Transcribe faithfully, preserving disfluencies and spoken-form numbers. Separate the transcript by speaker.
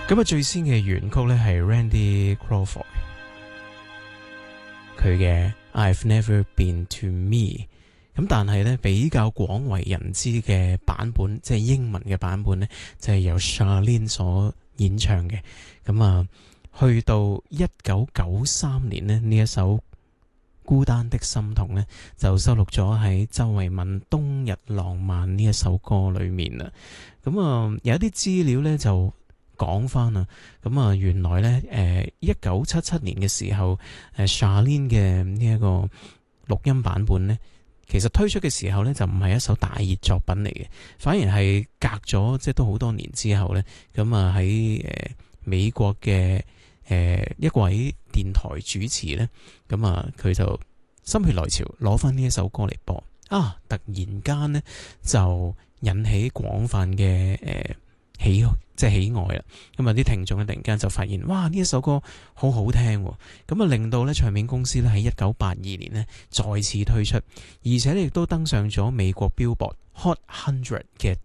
Speaker 1: 咁啊，最先嘅原曲咧係 Randy Crawford 佢嘅 I've Never Been to Me。咁但係咧比較廣為人知嘅版本，即係英文嘅版本咧，就係由 Charlene 所演唱嘅。咁啊，去到一九九三年呢，呢一首孤單的心痛呢，就收錄咗喺周慧敏《冬日浪漫》呢一首歌裏面啦。咁啊，有一啲資料呢就講翻啊，咁啊，原來呢，誒一九七七年嘅時候，誒 Charlene 嘅呢一個錄音版本呢，其實推出嘅時候呢，就唔係一首大熱作品嚟嘅，反而係隔咗即係都好多年之後呢。咁啊喺誒美國嘅誒、呃、一位電台主持呢，咁啊佢就心血來潮攞翻呢一首歌嚟播啊，突然間呢，就引起廣泛嘅誒、呃、喜即係喜愛啦。咁啊啲聽眾咧突然間就發現，哇，呢一首歌好好聽，咁啊令到咧唱片公司咧喺一九八二年呢再次推出，而且咧亦都登上咗美國 Billboard Hot one hundred 嘅